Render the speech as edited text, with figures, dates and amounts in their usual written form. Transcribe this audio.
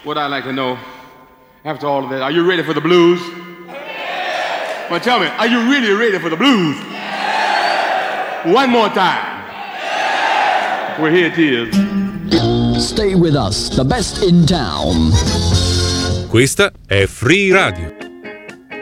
what I'd like to know, after all of that, are you ready for the blues? Well, tell me, are you really ready for the blues? One more time. Well, here it is. Stay with us, the best in town. Questa è Free Radio.